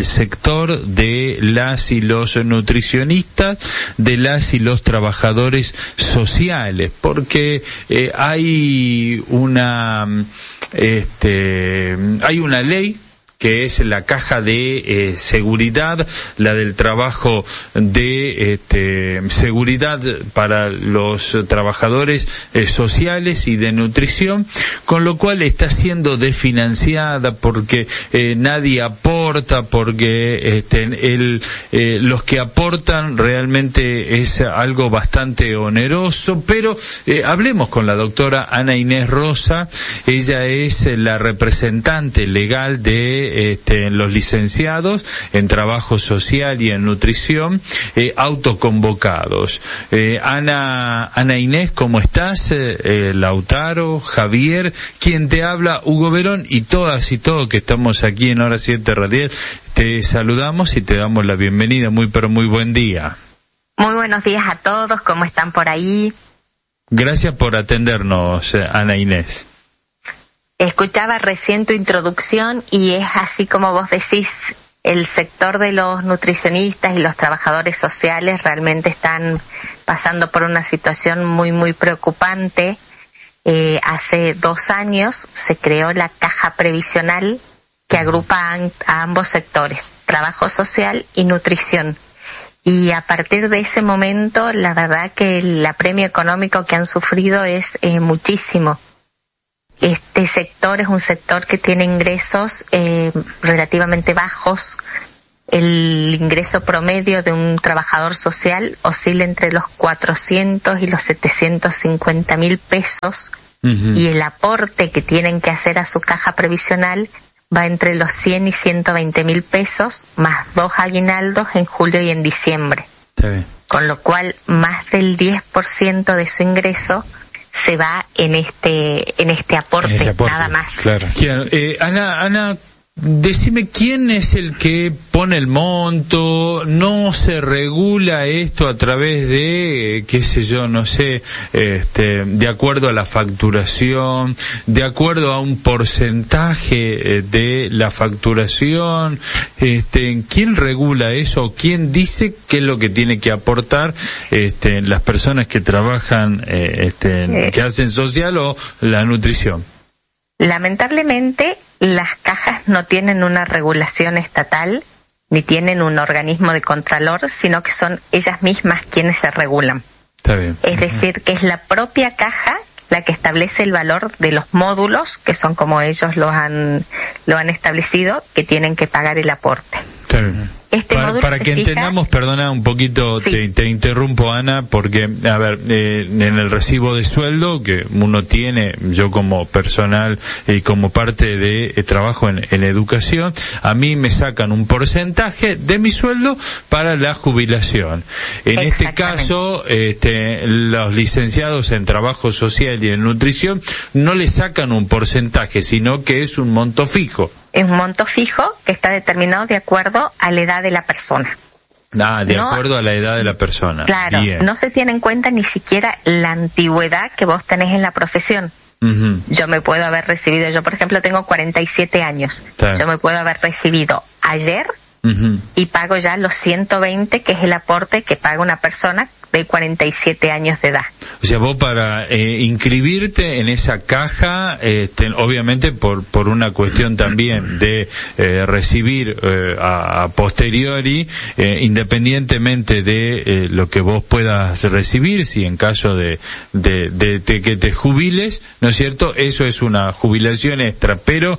sector de las y los nutricionistas, de las y los trabajadores sociales, porque hay una ley que es la caja de seguridad, la del trabajo de seguridad para los trabajadores sociales y de nutrición, con lo cual está siendo desfinanciada porque nadie aporta, porque los que aportan realmente es algo bastante oneroso, pero hablemos con la doctora Ana Inés Rosa. Ella es la representante legal de los licenciados en trabajo social y en nutrición autoconvocados. Ana Inés, ¿cómo estás? Lautaro, Javier, quien te habla, Hugo Verón, y todas y todos que estamos aquí en Hora 7 Radial, te saludamos y te damos la bienvenida. Muy buen día. Muy buenos días a todos, ¿cómo están por ahí? Gracias por atendernos, Ana Inés. Escuchaba recién tu introducción y es así como vos decís, el sector de los nutricionistas y los trabajadores sociales realmente están pasando por una situación muy preocupante. Hace 2 años se creó la caja previsional que agrupa a ambos sectores, trabajo social y nutrición. Y a partir de ese momento, la verdad que el apremio económico que han sufrido es muchísimo. Este sector es un sector que tiene ingresos relativamente bajos. El ingreso promedio de un trabajador social oscila entre los 400 y los 750.000 pesos. Uh-huh. Y el aporte que tienen que hacer a su caja previsional va entre los 100 y 120.000 pesos, más 2 aguinaldos en julio y en diciembre. Sí. Con lo cual, más del 10% de su ingreso se va en este aporte, nada más. Claro. Ana, decime, ¿quién es el que pone el monto? ¿No se regula esto a través de, qué sé yo, no sé, de acuerdo a la facturación, de acuerdo a un porcentaje de la facturación? ¿Quién regula eso? ¿Quién dice qué es lo que tiene que aportar las personas que trabajan, que hacen social o la nutrición? Lamentablemente, las cajas no tienen una regulación estatal ni tienen un organismo de contralor, sino que son ellas mismas quienes se regulan. Está bien. Es decir, que es la propia caja la que establece el valor de los módulos, que son como ellos lo han establecido, que tienen que pagar el aporte. Está bien. Para que entendamos, perdona un poquito, sí. Te interrumpo, Ana, porque, a ver, en el recibo de sueldo que uno tiene, yo como personal y como parte de trabajo en educación, a mí me sacan un porcentaje de mi sueldo para la jubilación. En este caso, los licenciados en trabajo social y en nutrición no le sacan un porcentaje, sino que es un monto fijo. Es un monto fijo que está determinado de acuerdo a la edad de la persona. Acuerdo a la edad de la persona. Claro, bien. No se tiene en cuenta ni siquiera la antigüedad que vos tenés en la profesión. Uh-huh. Yo me puedo haber recibido, yo por ejemplo tengo 47 años. Sí. Yo me puedo haber recibido ayer uh-huh. y pago ya los 120, que es el aporte que paga una persona de 47 años de edad. O sea, vos para inscribirte en esa caja, obviamente por una cuestión también de recibir a posteriori, independientemente de lo que vos puedas recibir, si en caso de que te jubiles, ¿no es cierto? Eso es una jubilación extra, pero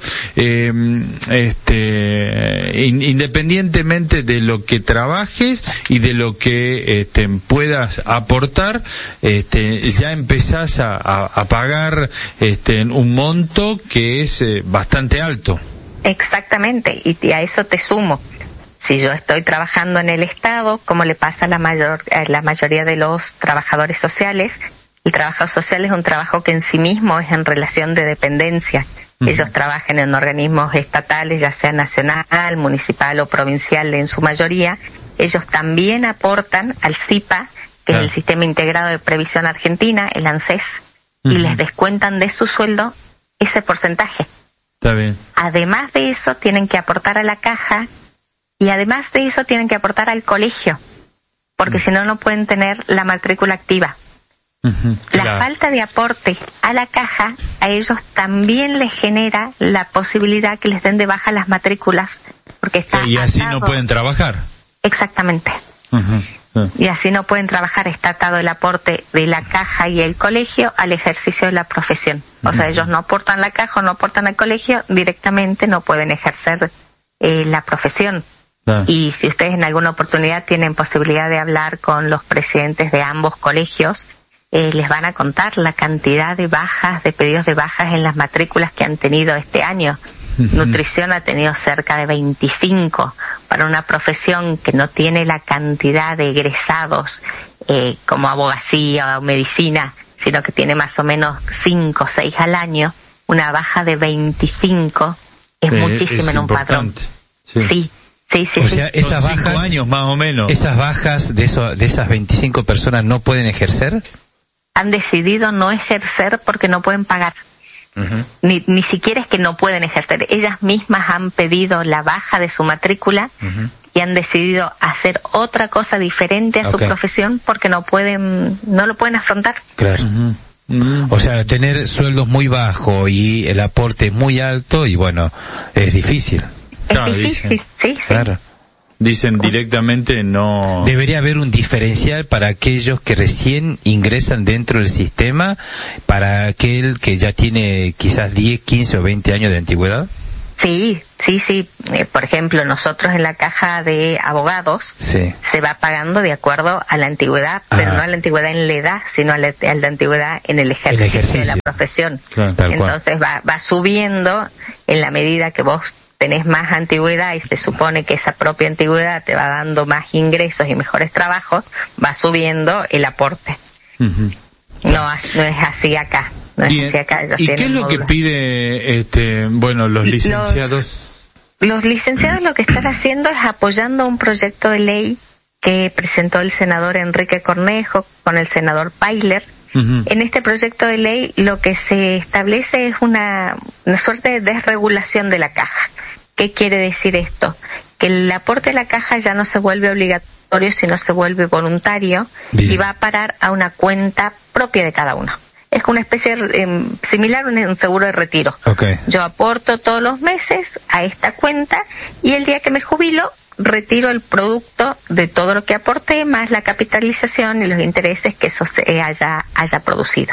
independientemente de lo que trabajes y de lo que puedas aportar, ya empezás a pagar un monto que es bastante alto. Exactamente, y a eso te sumo. Si yo estoy trabajando en el Estado, como le pasa a la mayoría de los trabajadores sociales, el trabajo social es un trabajo que en sí mismo es en relación de dependencia. Uh-huh. Ellos trabajan en organismos estatales, ya sea nacional, municipal o provincial en su mayoría. Ellos también aportan al SIPA, que es el Sistema Integrado de Previsión Argentina, el ANSES, uh-huh. y les descuentan de su sueldo ese porcentaje. Está bien. Además de eso, tienen que aportar a la caja Y además de eso tienen que aportar al colegio, porque si no, no pueden tener la matrícula activa. La falta de aporte a la caja, a ellos también les genera la posibilidad que les den de baja las matrículas, porque está y así atado. No pueden trabajar. Exactamente. Y así no pueden trabajar, está atado el aporte de la caja y el colegio al ejercicio de la profesión. O sea, ellos no aportan la caja o no aportan al colegio, directamente no pueden ejercer la profesión. Y si ustedes en alguna oportunidad tienen posibilidad de hablar con los presidentes de ambos colegios, les van a contar la cantidad de bajas, de pedidos de bajas en las matrículas que han tenido este año. Nutrición ha tenido cerca de 25, para una profesión que no tiene la cantidad de egresados como abogacía o medicina, sino que tiene más o menos 5 o 6 al año. Una baja de 25 es muchísimo en un padrón. Sí. O sea, esas son bajas, 5 años más o menos. Esas bajas de esas 25 personas no pueden ejercer. Han decidido no ejercer porque no pueden pagar. Ni siquiera es que no pueden ejercer. Ellas mismas han pedido la baja de su matrícula y han decidido hacer otra cosa diferente a su profesión porque no lo pueden afrontar. Claro. O sea, tener sueldos muy bajos y el aporte muy alto, y bueno, es difícil. Es difícil, sí. Claro. Dicen directamente no. Debería haber un diferencial para aquellos que recién ingresan dentro del sistema, para aquel que ya tiene quizás 10, 15 o 20 años de antigüedad. Sí. Por ejemplo, nosotros en la caja de abogados se va pagando de acuerdo a la antigüedad, pero no a la antigüedad en la edad, sino a la antigüedad en el ejercicio de la profesión. Claro, entonces va subiendo en la medida que vos tenés más antigüedad y se supone que esa propia antigüedad te va dando más ingresos y mejores trabajos, va subiendo el aporte. No es así acá. ¿Y qué es lo que pide los licenciados? Los licenciados lo que están haciendo es apoyando un proyecto de ley que presentó el senador Enrique Cornejo con el senador Pailer. En este proyecto de ley lo que se establece es una suerte de desregulación de la caja. ¿Qué quiere decir esto? Que el aporte a la caja ya no se vuelve obligatorio, sino se vuelve voluntario. Bien. Y va a parar a una cuenta propia de cada uno. Es una especie similar a un seguro de retiro. Yo aporto todos los meses a esta cuenta y el día que me jubilo retiro el producto de todo lo que aporté, más la capitalización y los intereses que eso se haya producido.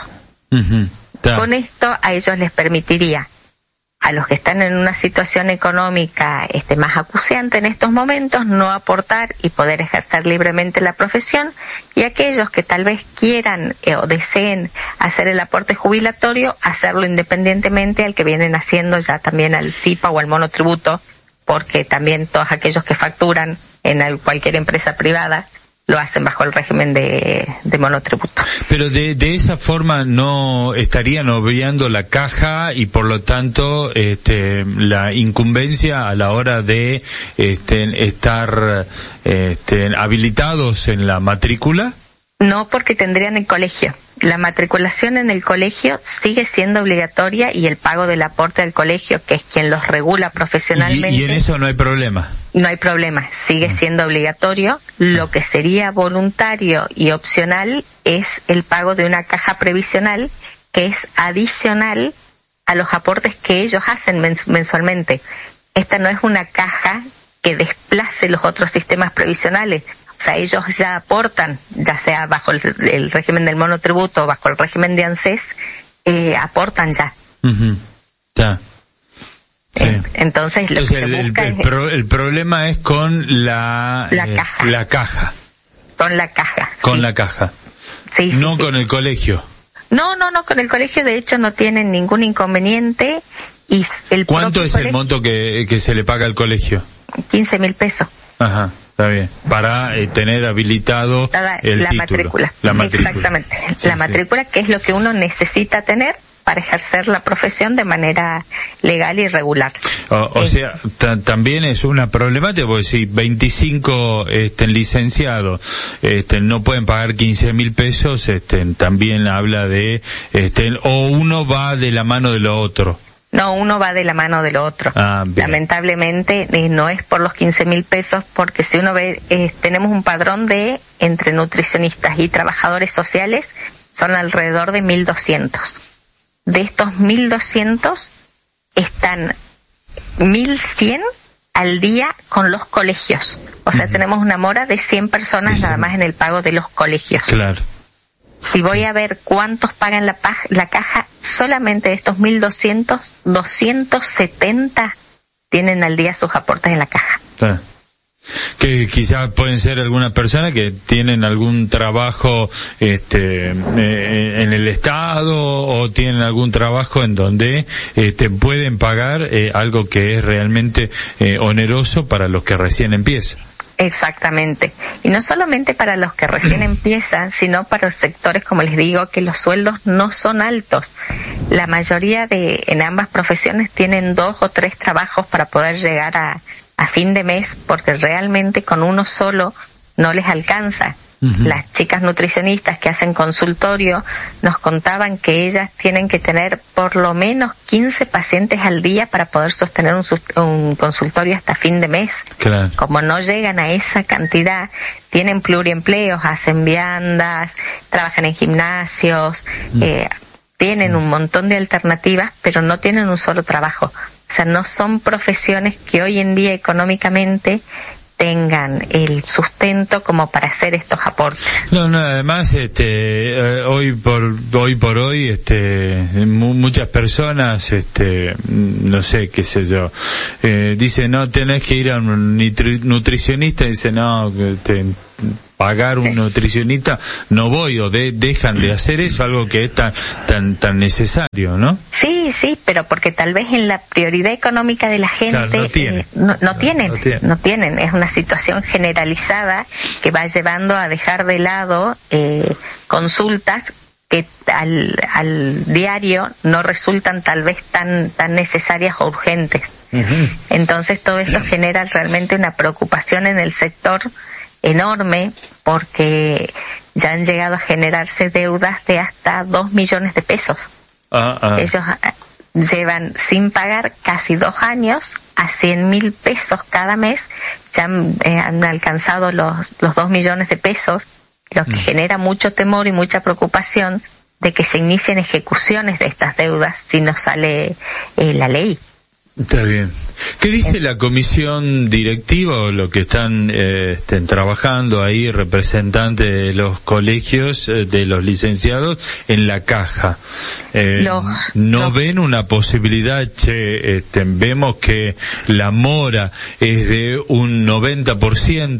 Con esto a ellos les permitiría, a los que están en una situación económica más acuciante en estos momentos, no aportar y poder ejercer libremente la profesión, y aquellos que tal vez quieran o deseen hacer el aporte jubilatorio, hacerlo independientemente al que vienen haciendo ya también al CIPA o al monotributo, porque también todos aquellos que facturan en cualquier empresa privada lo hacen bajo el régimen de monotributo. Pero de esa forma no estarían obviando la caja y por lo tanto la incumbencia a la hora de estar habilitados en la matrícula. No, porque tendrían el colegio. La matriculación en el colegio sigue siendo obligatoria y el pago del aporte al colegio, que es quien los regula profesionalmente. Y en eso no hay problema. No hay problema, sigue siendo obligatorio. Lo que sería voluntario y opcional es el pago de una caja previsional que es adicional a los aportes que ellos hacen mensualmente. Esta no es una caja que desplace los otros sistemas previsionales. O sea, ellos ya aportan, ya sea bajo el régimen del monotributo o bajo el régimen de ANSES, aportan ya. Ya. Sí. Entonces lo que se busca el problema es con la caja. La caja. Con la caja. Con la caja. Sí, no con el colegio. No, con el colegio de hecho no tienen ningún inconveniente. Y ¿Cuánto es el monto que se le paga al colegio? 15.000 pesos. Ajá. Está bien, para tener habilitado el título. Matrícula. La matrícula. Exactamente. La matrícula, que es lo que uno necesita tener para ejercer la profesión de manera legal y regular. O sea, también es una problemática, porque si 25 licenciados no pueden pagar 15.000 pesos, también habla de, o uno va de la mano de lo otro. No, uno va de la mano del otro. Lamentablemente no es por los 15.000 pesos, porque si uno ve, tenemos un padrón de entre nutricionistas y trabajadores sociales, son alrededor de 1.200. De estos 1.200 están 1.100 al día con los colegios. O sea, tenemos una mora de 100 personas nada más en el pago de los colegios. Claro. Si voy a ver cuántos pagan la caja, solamente de estos 1.200, 270 tienen al día sus aportes en la caja. Claro. Que quizás pueden ser alguna persona que tienen algún trabajo en el Estado, o tienen algún trabajo en donde pueden pagar algo que es realmente oneroso para los que recién empiezan. Exactamente. Y no solamente para los que recién empiezan, sino para los sectores, como les digo, que los sueldos no son altos. La mayoría en ambas profesiones tienen 2 o 3 trabajos para poder llegar a fin de mes, porque realmente con uno solo no les alcanza. Las chicas nutricionistas que hacen consultorio nos contaban que ellas tienen que tener por lo menos 15 pacientes al día para poder sostener un consultorio hasta fin de mes. Claro. Como no llegan a esa cantidad, tienen pluriempleos, hacen viandas, trabajan en gimnasios, tienen un montón de alternativas, pero no tienen un solo trabajo. O sea, no son profesiones que hoy en día económicamente tengan el sustento como para hacer estos aportes. No, además, hoy por hoy, muchas personas, no sé, qué sé yo, dicen, no, tenés que ir a un nutricionista, dicen, no, pagar un nutricionista, no voy, o dejan de hacer eso, algo que es tan necesario, ¿no? Sí, pero porque tal vez en la prioridad económica de la gente no tienen. Es una situación generalizada que va llevando a dejar de lado consultas que al diario no resultan tal vez tan necesarias o urgentes. Entonces todo eso genera realmente una preocupación en el sector enorme, porque ya han llegado a generarse deudas de hasta 2 millones de pesos. Ellos llevan sin pagar casi 2 años a 100.000 pesos cada mes, ya han alcanzado los 2 millones de pesos, lo que genera mucho temor y mucha preocupación de que se inicien ejecuciones de estas deudas si no sale la ley. Está bien. ¿Qué dice la comisión directiva o lo que están trabajando ahí, representantes de los colegios, de los licenciados, en la caja? ¿No ven una posibilidad? Vemos que la mora es de un 90%,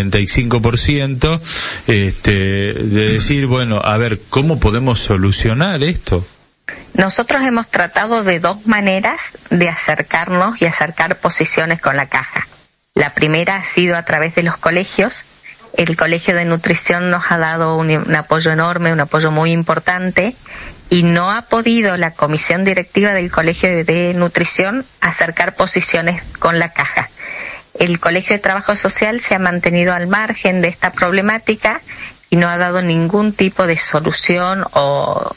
95%, de decir, bueno, a ver, ¿cómo podemos solucionar esto? Nosotros hemos tratado de 2 maneras de acercarnos y acercar posiciones con la caja. La primera ha sido a través de los colegios. El Colegio de Nutrición nos ha dado un apoyo enorme, un apoyo muy importante, y no ha podido la comisión directiva del Colegio de Nutrición acercar posiciones con la caja. El Colegio de Trabajo Social se ha mantenido al margen de esta problemática y no ha dado ningún tipo de solución o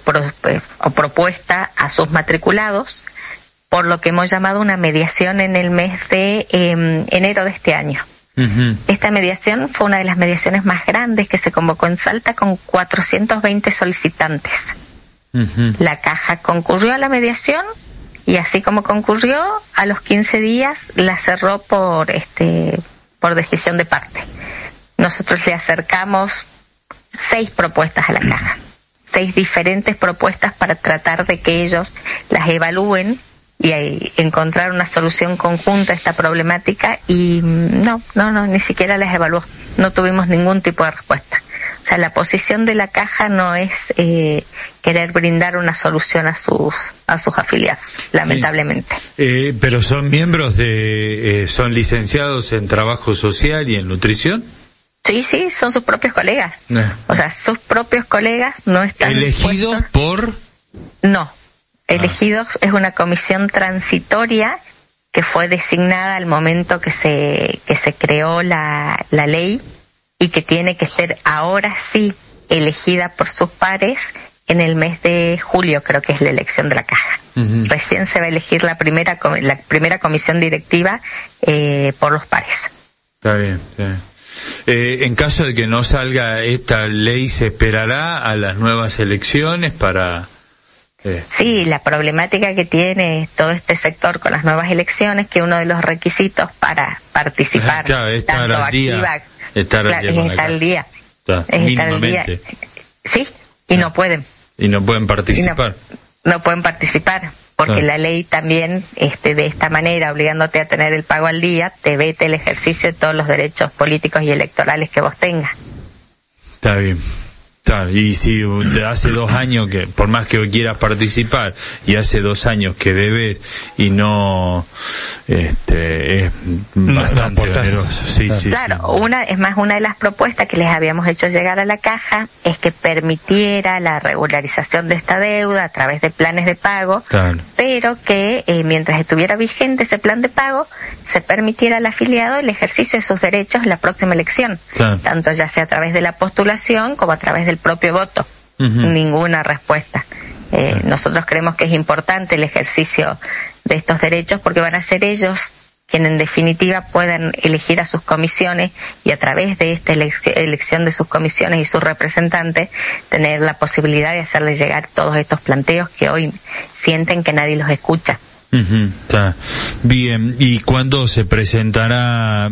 propuesta a sus matriculados, por lo que hemos llamado una mediación en el mes de enero de este año. Esta mediación fue una de las mediaciones más grandes que se convocó en Salta, con 420 solicitantes. La caja concurrió a la mediación, y así como concurrió, a los 15 días la cerró por decisión de parte. Nosotros le acercamos 6 propuestas a la caja. 6 diferentes propuestas para tratar de que ellos las evalúen y encontrar una solución conjunta a esta problemática, y no, ni siquiera las evaluó. No tuvimos ningún tipo de respuesta. O sea, la posición de la caja no es querer brindar una solución a sus afiliados, lamentablemente. Sí. Pero son miembros son licenciados en trabajo social y en nutrición. Sí, son sus propios colegas. O sea, sus propios colegas no están ¿elegidos por? No. Elegidos es una comisión transitoria que fue designada al momento que se creó la ley, y que tiene que ser ahora sí elegida por sus pares en el mes de julio, creo que es la elección de la caja. Recién se va a elegir la primera comisión directiva por los pares. Está bien, está bien. En caso de que no salga esta ley, ¿se esperará a las nuevas elecciones para...? Sí, la problemática que tiene todo este sector con las nuevas elecciones, que uno de los requisitos para participar, estar al día. Estar al día. Mínimamente. Sí, y no pueden. Y no pueden participar. No pueden participar, porque la ley también, de esta manera, obligándote a tener el pago al día, te vete el ejercicio de todos los derechos políticos y electorales que vos tengas. Está bien. Y si hace 2 años que, por más que quieras participar, y hace 2 años que debes y no, es bastante oneroso. Sí, claro, una de las propuestas que les habíamos hecho llegar a la caja es que permitiera la regularización de esta deuda a través de planes de pago, pero que mientras estuviera vigente ese plan de pago, se permitiera al afiliado el ejercicio de sus derechos en la próxima elección, tanto ya sea a través de la postulación como a través del propio voto. Ninguna respuesta. Nosotros creemos que es importante el ejercicio de estos derechos porque van a ser ellos quienes en definitiva puedan elegir a sus comisiones y a través de esta elección de sus comisiones y sus representantes tener la posibilidad de hacerles llegar todos estos planteos que hoy sienten que nadie los escucha. Está bien. ¿Y cuándo se presentará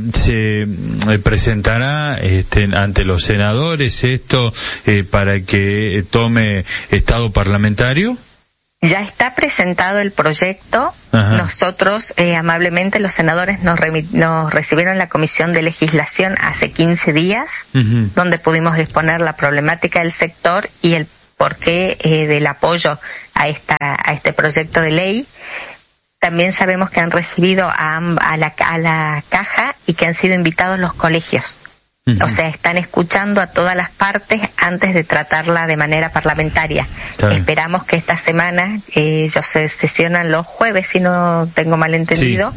ante los senadores esto para que tome estado parlamentario? Ya está presentado el proyecto. Nosotros, amablemente, los senadores nos recibieron en la Comisión de Legislación hace 15 días, donde pudimos exponer la problemática del sector y el porqué del apoyo a este proyecto de ley. También sabemos que han recibido a la caja y que han sido invitados los colegios. O sea, están escuchando a todas las partes antes de tratarla de manera parlamentaria. Esperamos que esta semana, ellos se sesionan los jueves, si no tengo mal entendido,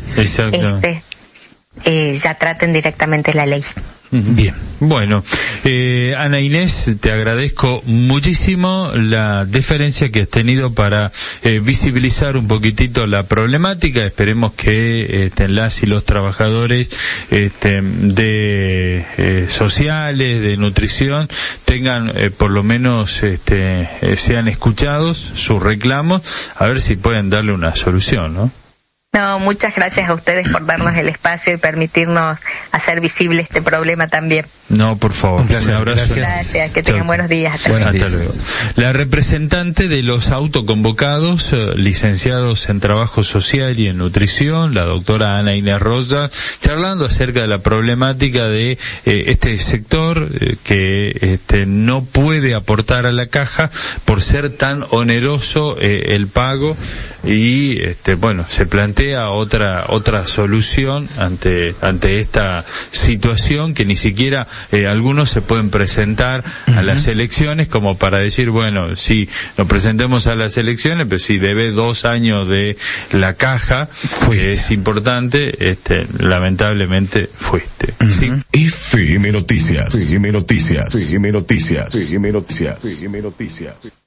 ya traten directamente la ley. Bien, bueno, Ana Inés, te agradezco muchísimo la deferencia que has tenido para visibilizar un poquitito la problemática. Esperemos que las y los trabajadores de sociales, de nutrición, tengan por lo menos sean escuchados sus reclamos, a ver si pueden darle una solución, ¿no? No, muchas gracias a ustedes por darnos el espacio y permitirnos hacer visible este problema también. No, por favor. Un abrazo. Gracias, que tengan buenos días. Hasta luego. La representante de los autoconvocados, licenciados en Trabajo Social y en Nutrición, la doctora Ana Inés Rosa, charlando acerca de la problemática de este sector que no puede aportar a la caja por ser tan oneroso el pago y se plantea otra solución ante esta situación que ni siquiera algunos se pueden presentar a las elecciones como para decir, bueno, sí, nos presentemos a las elecciones, pero si debe 2 años de la caja, que es importante, lamentablemente fuiste. ¿Sí? FM Noticias. FM Noticias. FM Noticias. FM Noticias. FM Noticias.